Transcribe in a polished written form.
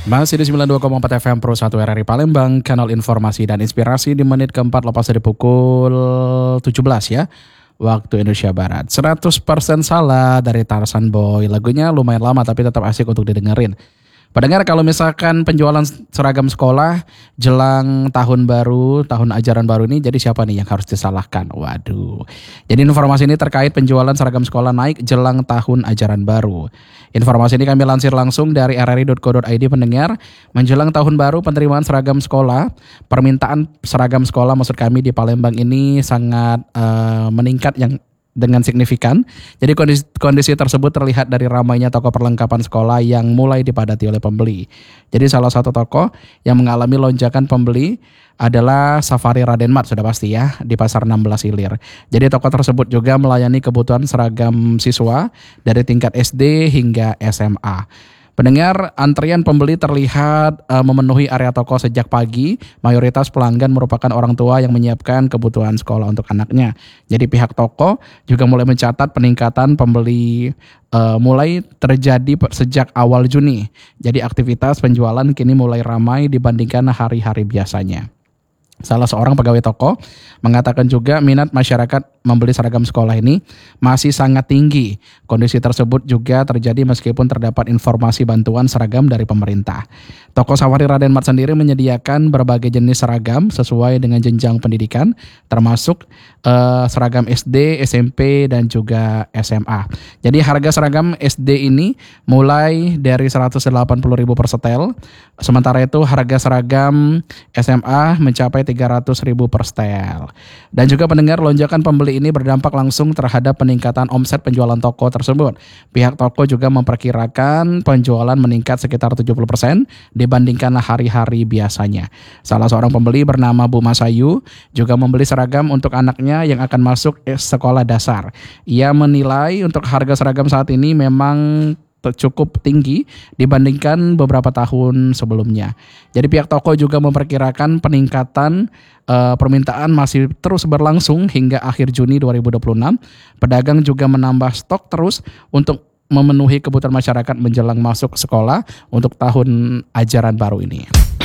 Masih di 92,4 FM Pro 1 RRI Palembang, kanal informasi dan inspirasi di menit keempat lepas dari pukul 17 ya, waktu Indonesia Barat. 100% salah dari Tarzan Boy. Lagunya lumayan lama tapi tetap asik untuk didengerin. Pendengar, kalau misalkan penjualan seragam sekolah jelang tahun baru, tahun ajaran baru ini, jadi siapa nih yang harus disalahkan? Waduh. Jadi informasi ini terkait penjualan seragam sekolah naik jelang tahun ajaran baru. Informasi ini kami lansir langsung dari rri.co.id. Pendengar, menjelang tahun baru penerimaan seragam sekolah, permintaan seragam sekolah maksud kami di Palembang ini sangat meningkat dengan signifikan. Jadi kondisi tersebut terlihat dari ramainya toko perlengkapan sekolah yang mulai dipadati oleh pembeli. Jadi salah satu toko yang mengalami lonjakan pembeli adalah Safari Raden Mart, sudah pasti ya, di Pasar 16 Ilir. Jadi toko tersebut juga melayani kebutuhan seragam siswa dari tingkat SD hingga SMA. Pendengar, antrian pembeli terlihat memenuhi area toko sejak pagi. Mayoritas pelanggan merupakan orang tua yang menyiapkan kebutuhan sekolah untuk anaknya. Jadi pihak toko juga mulai mencatat peningkatan pembeli mulai terjadi sejak awal Juni. Jadi aktivitas penjualan kini mulai ramai dibandingkan hari-hari biasanya. Salah seorang pegawai toko mengatakan juga minat masyarakat membeli seragam sekolah ini masih sangat tinggi. Kondisi tersebut juga terjadi meskipun terdapat informasi bantuan seragam dari pemerintah. Toko Safari Raden Mart sendiri menyediakan berbagai jenis seragam sesuai dengan jenjang pendidikan, termasuk seragam SD, SMP, dan juga SMA. Jadi harga seragam SD ini mulai dari 180.000 per setel, sementara itu harga seragam SMA mencapai 300.000 per setel. Dan juga pendengar, lonjakan pembeli ini berdampak langsung terhadap peningkatan omset penjualan toko tersebut. Pihak toko juga memperkirakan penjualan meningkat sekitar 70% dibandingkan hari-hari biasanya. Salah seorang pembeli bernama Bu Masayu juga membeli seragam untuk anaknya yang akan masuk sekolah dasar. Ia menilai untuk harga seragam saat ini memang cukup tinggi dibandingkan beberapa tahun sebelumnya. Jadi pihak toko juga memperkirakan peningkatan permintaan masih terus berlangsung hingga akhir Juni 2026. Pedagang juga menambah stok terus untuk memenuhi kebutuhan masyarakat menjelang masuk sekolah untuk tahun ajaran baru ini.